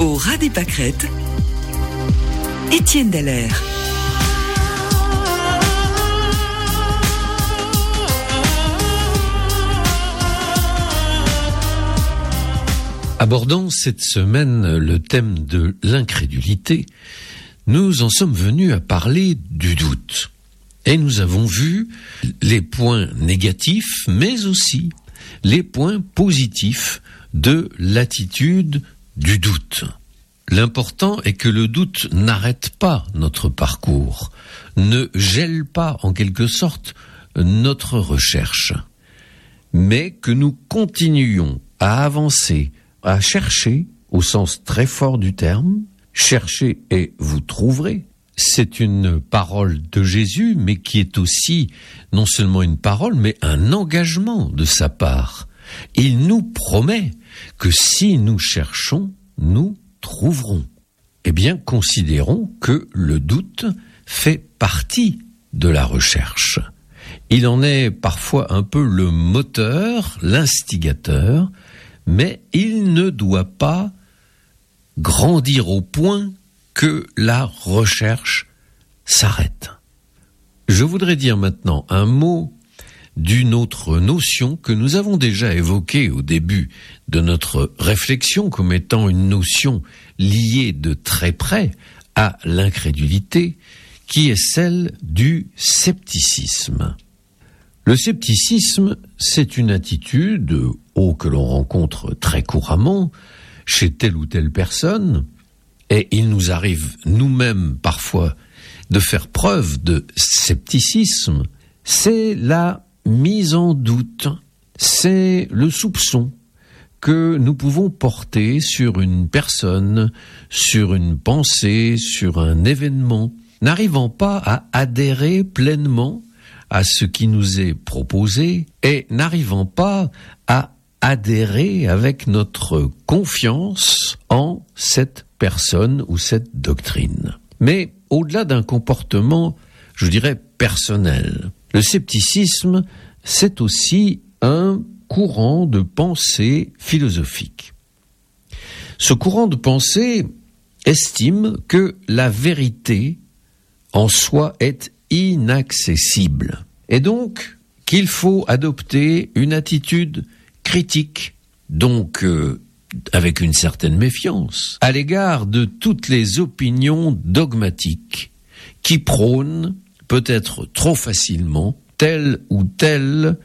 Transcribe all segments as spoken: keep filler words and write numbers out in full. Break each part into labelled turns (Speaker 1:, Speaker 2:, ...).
Speaker 1: Au ras des pâquerettes, Étienne Dallaire.
Speaker 2: Abordant cette semaine le thème de l'incrédulité, nous en sommes venus à parler du doute. Et nous avons vu les points négatifs, mais aussi les points positifs de l'attitude du doute. L'important est que le doute n'arrête pas notre parcours, ne gèle pas en quelque sorte notre recherche, mais que nous continuions à avancer, à chercher, au sens très fort du terme, cherchez et vous trouverez. C'est une parole de Jésus, mais qui est aussi non seulement une parole, mais un engagement de sa part. Il nous promet que si nous cherchons, nous trouverons. Eh bien, considérons que le doute fait partie de la recherche. Il en est parfois un peu le moteur, l'instigateur, mais il ne doit pas grandir au point que la recherche s'arrête. Je voudrais dire maintenant un mot d'une autre notion que nous avons déjà évoquée au début de notre réflexion comme étant une notion liée de très près à l'incrédulité, qui est celle du scepticisme. Le scepticisme, c'est une attitude, oh, que l'on rencontre très couramment chez telle ou telle personne, et il nous arrive nous-mêmes parfois de faire preuve de scepticisme. C'est la mise en doute, c'est le soupçon que nous pouvons porter sur une personne, sur une pensée, sur un événement, n'arrivant pas à adhérer pleinement à ce qui nous est proposé et n'arrivant pas à adhérer avec notre confiance en cette personne ou cette doctrine. Mais au-delà d'un comportement, je dirais, personnel, le scepticisme, c'est aussi un courant de pensée philosophique. Ce courant de pensée estime que la vérité en soi est inaccessible et donc qu'il faut adopter une attitude critique, donc euh, avec une certaine méfiance, à l'égard de toutes les opinions dogmatiques qui prônent, peut-être trop facilement, telle ou telle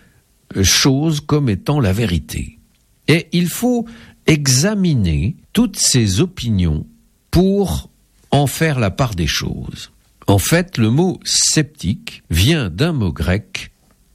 Speaker 2: chose comme étant la vérité. Et il faut examiner toutes ces opinions pour en faire la part des choses. En fait, le mot sceptique vient d'un mot grec,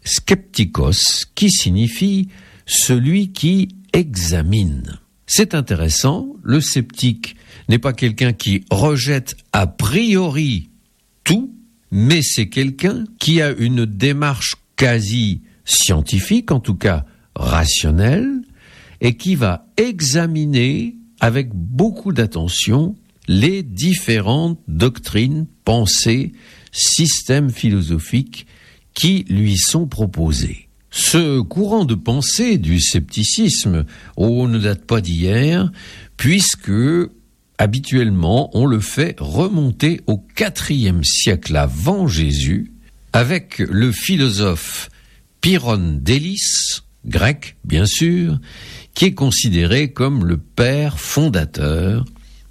Speaker 2: skeptikos, qui signifie celui qui examine. C'est intéressant, le sceptique n'est pas quelqu'un qui rejette a priori tout, mais c'est quelqu'un qui a une démarche quasi scientifique, en tout cas rationnelle, et qui va examiner avec beaucoup d'attention les différentes doctrines, pensées, systèmes philosophiques qui lui sont proposés. Ce courant de pensée du scepticisme, oh, ne date pas d'hier, puisque habituellement on le fait remonter au quatrième siècle avant Jésus, avec le philosophe Pyrrhon d'Élis, grec bien sûr, qui est considéré comme le père fondateur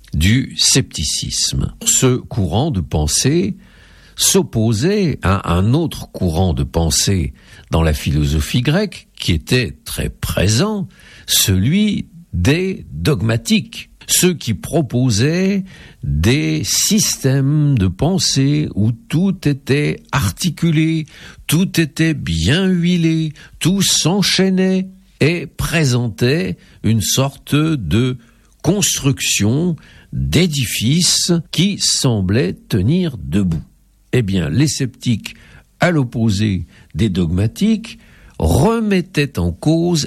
Speaker 2: du scepticisme. Ce courant de pensée s'opposait à un autre courant de pensée dans la philosophie grecque qui était très présent, celui des dogmatiques, ceux qui proposaient des systèmes de pensée où tout était articulé, tout était bien huilé, tout s'enchaînait et présentait une sorte de construction d'édifices qui semblait tenir debout. Eh bien, les sceptiques, à l'opposé des dogmatiques, remettaient en cause,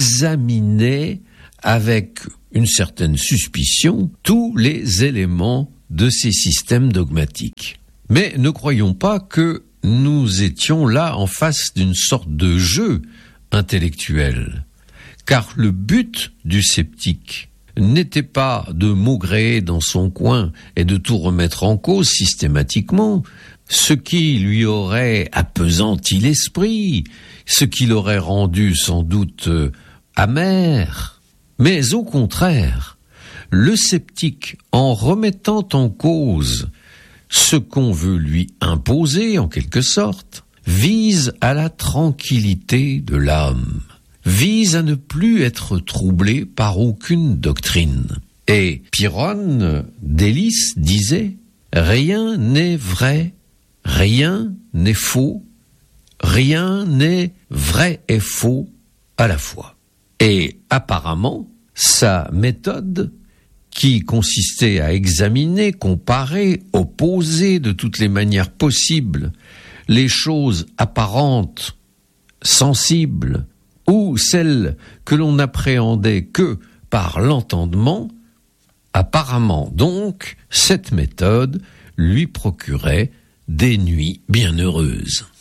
Speaker 2: examinaient avec une certaine suspicion tous les éléments de ces systèmes dogmatiques. Mais ne croyons pas que nous étions là en face d'une sorte de jeu intellectuel, car le but du sceptique n'était pas de maugréer dans son coin et de tout remettre en cause systématiquement, ce qui lui aurait appesanti l'esprit, ce qui l'aurait rendu sans doute amer, mais au contraire, le sceptique, en remettant en cause ce qu'on veut lui imposer en quelque sorte, vise à la tranquillité de l'âme, vise à ne plus être troublé par aucune doctrine. Et Pyrrhone d'Élis disait « Rien n'est vrai, rien n'est faux, rien n'est vrai et faux à la fois. » Et apparemment, sa méthode, qui consistait à examiner, comparer, opposer de toutes les manières possibles les choses apparentes, sensibles, ou celles que l'on n'appréhendait que par l'entendement, apparemment donc, cette méthode lui procurait des nuits bienheureuses.